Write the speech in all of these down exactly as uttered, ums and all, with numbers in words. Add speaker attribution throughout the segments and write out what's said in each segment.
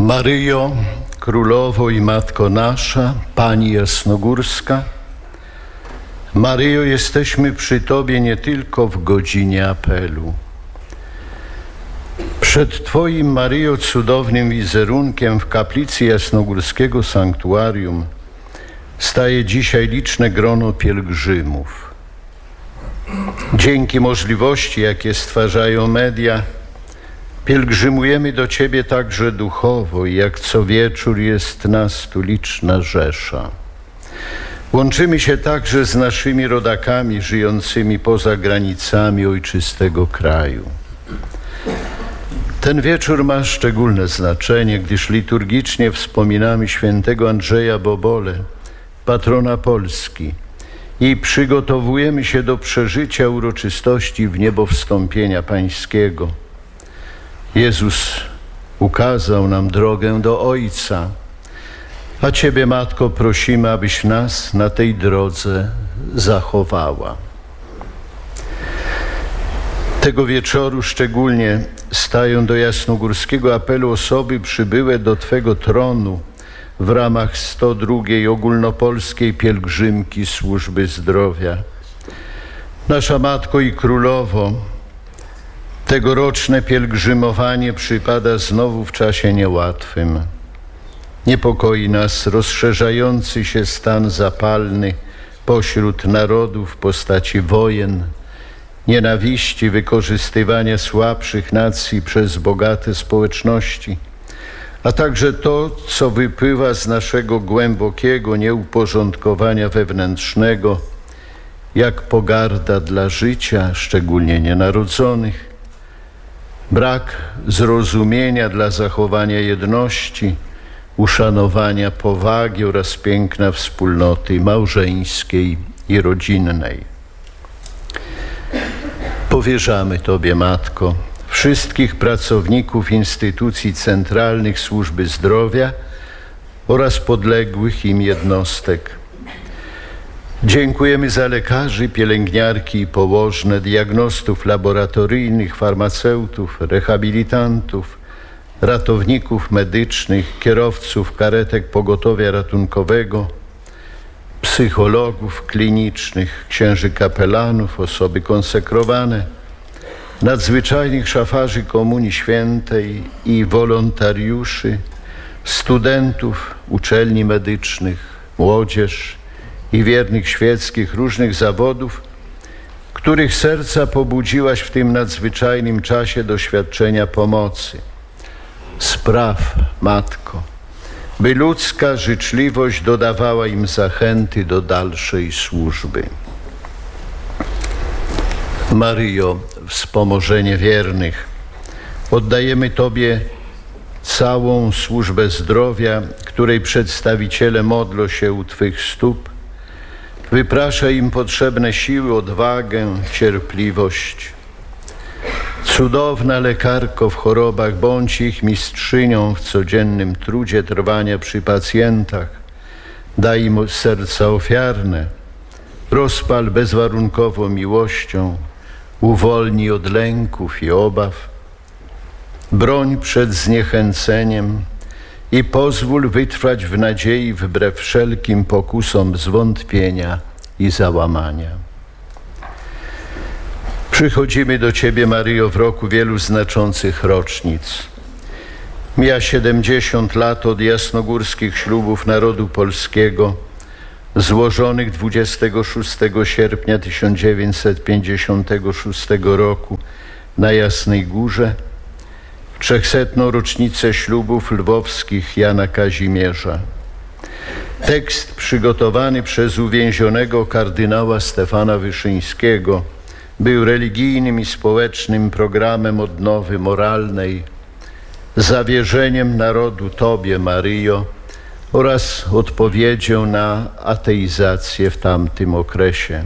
Speaker 1: Maryjo, Królowo i Matko nasza, Pani Jasnogórska, Maryjo, jesteśmy przy Tobie nie tylko w godzinie apelu. Przed Twoim, Maryjo, cudownym wizerunkiem w kaplicy Jasnogórskiego Sanktuarium staje dzisiaj liczne grono pielgrzymów. Dzięki możliwości, jakie stwarzają media, pielgrzymujemy do Ciebie także duchowo i jak co wieczór jest nas tu liczna rzesza. Łączymy się także z naszymi rodakami żyjącymi poza granicami ojczystego kraju. Ten wieczór ma szczególne znaczenie, gdyż liturgicznie wspominamy świętego Andrzeja Bobole, patrona Polski, i przygotowujemy się do przeżycia uroczystości wniebowstąpienia Pańskiego. Jezus ukazał nam drogę do Ojca, a Ciebie, Matko, prosimy, abyś nas na tej drodze zachowała. Tego wieczoru szczególnie stają do jasnogórskiego apelu osoby przybyłe do Twego tronu w ramach sto drugiej ogólnopolskiej pielgrzymki służby zdrowia. Nasza Matko i Królowo, tegoroczne pielgrzymowanie przypada znowu w czasie niełatwym. Niepokoi nas rozszerzający się stan zapalny pośród narodów w postaci wojen, nienawiści, wykorzystywania słabszych nacji przez bogate społeczności, a także to, co wypływa z naszego głębokiego nieuporządkowania wewnętrznego, jak pogarda dla życia, szczególnie nienarodzonych, brak zrozumienia dla zachowania jedności, uszanowania powagi oraz piękna wspólnoty małżeńskiej i rodzinnej. Powierzamy Tobie, Matko, wszystkich pracowników instytucji centralnych służby zdrowia oraz podległych im jednostek. Dziękujemy za lekarzy, pielęgniarki i położne, diagnostów laboratoryjnych, farmaceutów, rehabilitantów, ratowników medycznych, kierowców karetek pogotowia ratunkowego, psychologów klinicznych, księży kapelanów, osoby konsekrowane, nadzwyczajnych szafarzy Komunii Świętej i wolontariuszy, studentów uczelni medycznych, młodzież i wiernych świeckich różnych zawodów, których serca pobudziłaś w tym nadzwyczajnym czasie doświadczenia pomocy. Spraw, Matko, by ludzka życzliwość dodawała im zachęty do dalszej służby. Maryjo, wspomożenie wiernych, oddajemy Tobie całą służbę zdrowia, której przedstawiciele modlą się u Twych stóp. Wypraszaj im potrzebne siły, odwagę, cierpliwość. Cudowna lekarko w chorobach, bądź ich mistrzynią w codziennym trudzie trwania przy pacjentach. Daj im serca ofiarne, rozpal bezwarunkową miłością, uwolnij od lęków i obaw, broń przed zniechęceniem i pozwól wytrwać w nadziei wbrew wszelkim pokusom zwątpienia i załamania. Przychodzimy do Ciebie, Maryjo, w roku wielu znaczących rocznic. Mija siedemdziesiąt lat od jasnogórskich ślubów narodu polskiego, złożonych dwudziestego szóstego sierpnia tysiąc dziewięćset pięćdziesiątego szóstego roku na Jasnej Górze, w trzechsetną rocznicę ślubów lwowskich Jana Kazimierza. Tekst przygotowany przez uwięzionego kardynała Stefana Wyszyńskiego był religijnym i społecznym programem odnowy moralnej, zawierzeniem narodu Tobie, Maryjo, oraz odpowiedzią na ateizację w tamtym okresie.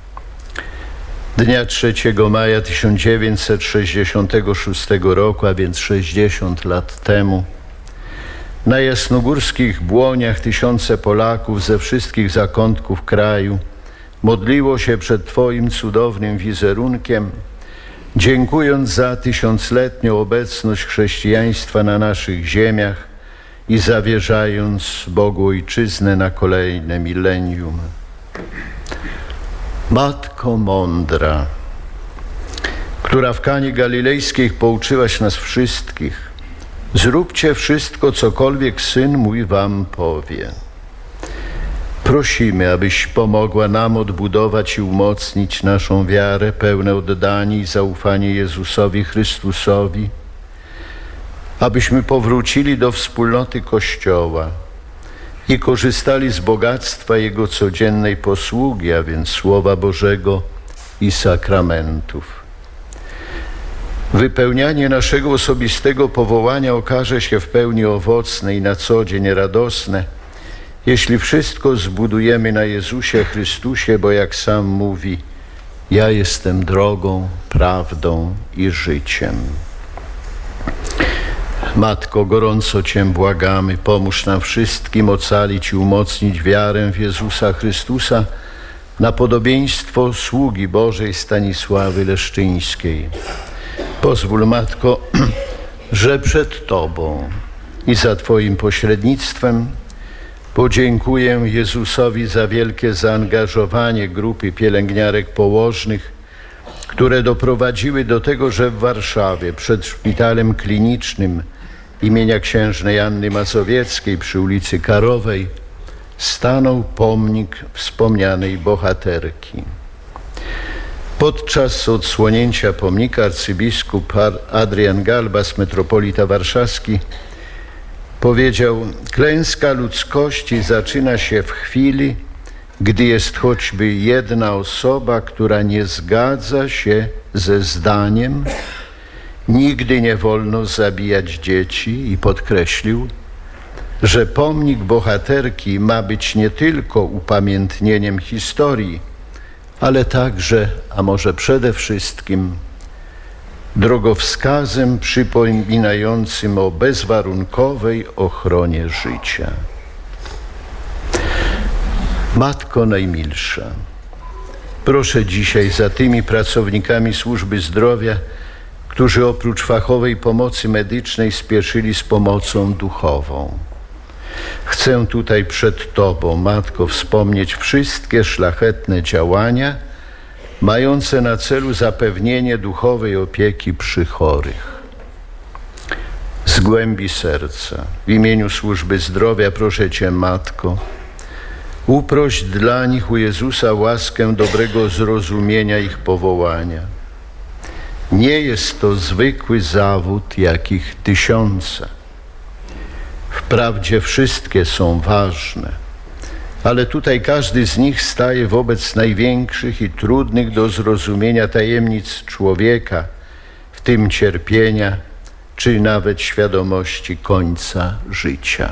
Speaker 1: Dnia trzeciego maja tysiąc dziewięćset sześćdziesiątego szóstego roku, a więc sześćdziesiąt lat temu, na jasnogórskich błoniach tysiące Polaków ze wszystkich zakątków kraju modliło się przed Twoim cudownym wizerunkiem, dziękując za tysiącletnią obecność chrześcijaństwa na naszych ziemiach i zawierzając Bogu Ojczyznę na kolejne milenium. Matko mądra, która w Kanie Galilejskiej pouczyłaś nas wszystkich, zróbcie wszystko, cokolwiek Syn mój wam powie. Prosimy, abyś pomogła nam odbudować i umocnić naszą wiarę, pełne oddanie i zaufanie Jezusowi Chrystusowi, abyśmy powrócili do wspólnoty Kościoła i korzystali z bogactwa Jego codziennej posługi, a więc Słowa Bożego i sakramentów. Wypełnianie naszego osobistego powołania okaże się w pełni owocne i na co dzień radosne, jeśli wszystko zbudujemy na Jezusie Chrystusie, bo jak sam mówi, ja jestem drogą, prawdą i życiem. Matko, gorąco Cię błagamy, pomóż nam wszystkim ocalić i umocnić wiarę w Jezusa Chrystusa na podobieństwo sługi Bożej Stanisławy Leszczyńskiej. Pozwól, Matko, że przed Tobą i za Twoim pośrednictwem podziękuję Jezusowi za wielkie zaangażowanie grupy pielęgniarek położnych, które doprowadziły do tego, że w Warszawie przed szpitalem klinicznym imienia księżnej Anny Mazowieckiej przy ulicy Karowej stanął pomnik wspomnianej bohaterki. Podczas odsłonięcia pomnika arcybiskup Adrian Galbas, metropolita warszawski, powiedział: klęska ludzkości zaczyna się w chwili, gdy jest choćby jedna osoba, która nie zgadza się ze zdaniem nigdy nie wolno zabijać dzieci, i podkreślił, że pomnik bohaterki ma być nie tylko upamiętnieniem historii, ale także, a może przede wszystkim, drogowskazem przypominającym o bezwarunkowej ochronie życia. Matko Najmilsza, proszę dzisiaj za tymi pracownikami służby zdrowia, którzy oprócz fachowej pomocy medycznej spieszyli z pomocą duchową. Chcę tutaj przed Tobą, Matko, wspomnieć wszystkie szlachetne działania mające na celu zapewnienie duchowej opieki przy chorych. Z głębi serca, w imieniu służby zdrowia proszę Cię, Matko, uproś dla nich u Jezusa łaskę dobrego zrozumienia ich powołania. Nie jest to zwykły zawód, jakich tysiące. Wprawdzie wszystkie są ważne, ale tutaj każdy z nich staje wobec największych i trudnych do zrozumienia tajemnic człowieka, w tym cierpienia, czy nawet świadomości końca życia.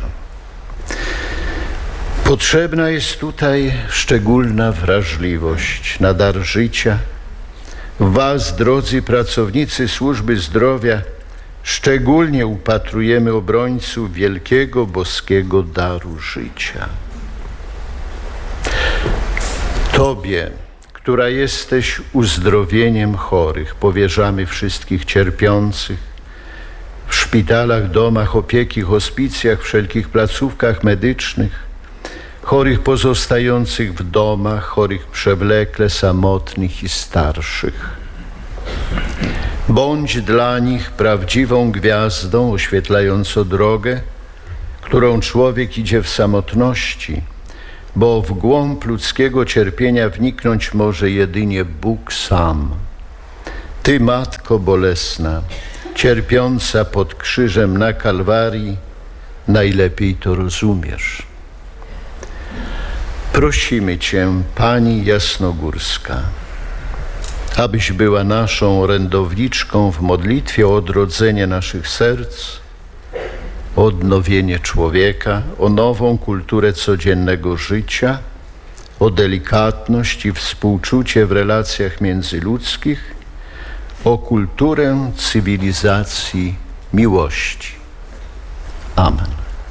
Speaker 1: Potrzebna jest tutaj szczególna wrażliwość na dar życia. W Was, drodzy pracownicy służby zdrowia, szczególnie upatrujemy obrońców wielkiego boskiego daru życia. Tobie, która jesteś uzdrowieniem chorych, powierzamy wszystkich cierpiących w szpitalach, domach opieki, hospicjach, wszelkich placówkach medycznych, chorych pozostających w domach, chorych przewlekle, samotnych i starszych. Bądź dla nich prawdziwą gwiazdą oświetlającą drogę, którą człowiek idzie w samotności, bo w głąb ludzkiego cierpienia wniknąć może jedynie Bóg sam. Ty, Matko bolesna, cierpiąca pod krzyżem na Kalwarii, najlepiej to rozumiesz. Prosimy Cię, Pani Jasnogórska, abyś była naszą orędowniczką w modlitwie o odrodzenie naszych serc, o odnowienie człowieka, o nową kulturę codziennego życia, o delikatność i współczucie w relacjach międzyludzkich, o kulturę cywilizacji miłości. Amen.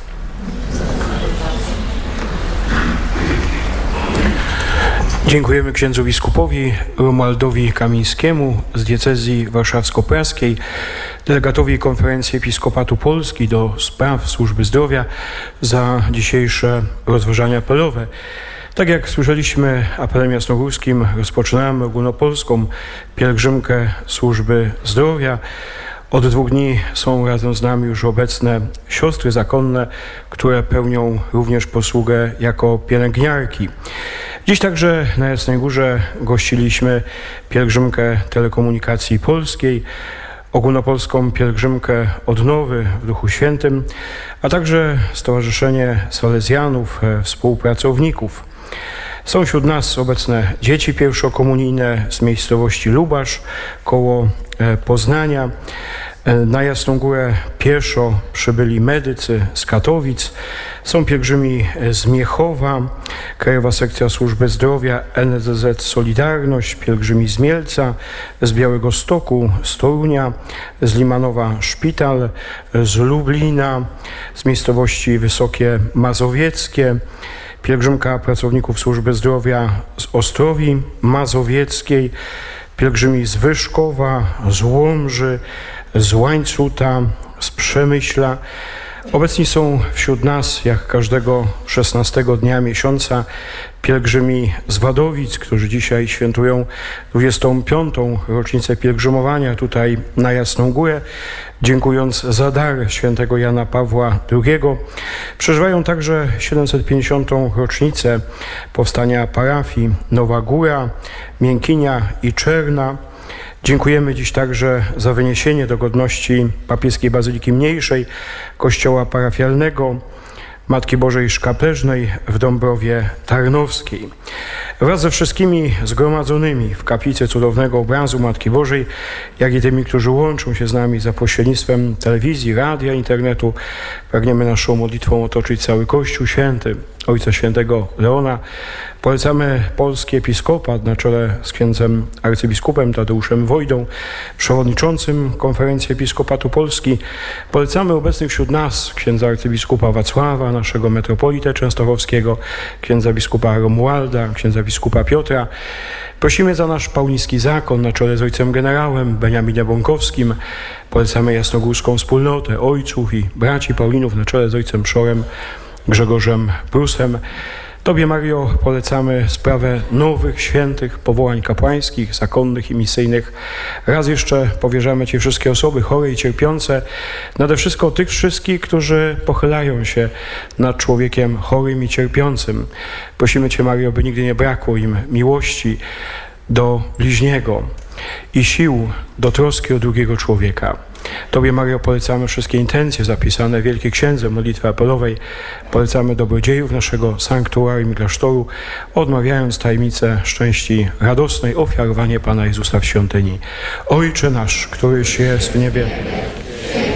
Speaker 2: Dziękujemy księdzu biskupowi Romualdowi Kamińskiemu z diecezji warszawsko-praskiej delegatowi Konferencji Episkopatu Polski do spraw służby zdrowia za dzisiejsze rozważania apelowe. Tak jak słyszeliśmy, apelem jasnogórskim rozpoczynamy ogólnopolską pielgrzymkę służby zdrowia. Od dwóch dni są razem z nami już obecne siostry zakonne, które pełnią również posługę jako pielęgniarki. Dziś także na Jasnej Górze gościliśmy pielgrzymkę Telekomunikacji Polskiej, ogólnopolską pielgrzymkę Odnowy w Duchu Świętym, a także Stowarzyszenie Salezjanów, współpracowników. Są wśród nas obecne dzieci pierwszokomunijne z miejscowości Lubasz koło Poznania. Na Jasną Górę pieszo przybyli medycy z Katowic. Są pielgrzymi z Miechowa, Krajowa Sekcja Służby Zdrowia, N S Z Solidarność, pielgrzymi z Mielca, z Białegostoku, z Torunia, z Limanowa Szpital, z Lublina, z miejscowości Wysokie Mazowieckie, pielgrzymka pracowników służby zdrowia z Ostrowi Mazowieckiej, pielgrzymi z Wyszkowa, z Łomży, z Łańcuta, z Przemyśla. Obecni są wśród nas, jak każdego szesnastego dnia miesiąca, pielgrzymi z Wadowic, którzy dzisiaj świętują dwudziestą piątą rocznicę pielgrzymowania tutaj na Jasną Górę. Dziękując za dar świętego Jana Pawła drugiego, przeżywają także siedemset pięćdziesiątą rocznicę powstania parafii Nowa Góra, Miękinia i Czerna. Dziękujemy dziś także za wyniesienie do godności papieskiej Bazyliki Mniejszej, kościoła parafialnego Matki Bożej Szkapleżnej w Dąbrowie Tarnowskiej. Wraz ze wszystkimi zgromadzonymi w kaplicy cudownego obrazu Matki Bożej, jak i tymi, którzy łączą się z nami za pośrednictwem telewizji, radia, internetu, pragniemy naszą modlitwą otoczyć cały Kościół Święty, Ojca Świętego Leona. Polecamy polski episkopat na czele z księdzem arcybiskupem Tadeuszem Wojdą, przewodniczącym Konferencji Episkopatu Polski. Polecamy obecnych wśród nas księdza arcybiskupa Wacława, naszego metropolitę częstochowskiego, księdza biskupa Romualda, księdza biskupa Piotra. Prosimy za nasz pauliński zakon na czele z ojcem generałem Beniaminem Bąkowskim. Polecamy jasnogórską wspólnotę ojców i braci Paulinów na czele z ojcem przorem Grzegorzem Prusem. Tobie, Mario, polecamy sprawę nowych, świętych powołań kapłańskich, zakonnych i misyjnych. Raz jeszcze powierzamy Ci wszystkie osoby chore i cierpiące, nade wszystko tych wszystkich, którzy pochylają się nad człowiekiem chorym i cierpiącym. Prosimy Cię, Mario, by nigdy nie brakło im miłości do bliźniego i sił do troski o drugiego człowieka. Tobie, Mario, polecamy wszystkie intencje zapisane w Wielkiej Księdze Modlitwy Apelowej. Polecamy dobrodziejów naszego sanktuarium i klasztoru, odmawiając tajemnicę szczęści radosnej, ofiarowanie Pana Jezusa w świątyni. Ojcze nasz, któryś jest w niebie,